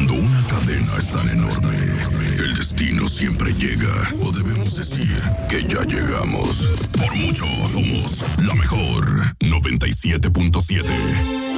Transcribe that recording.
Cuando una cadena es tan enorme, el destino siempre llega. O debemos decir que ya llegamos. Por mucho somos la mejor 97.7.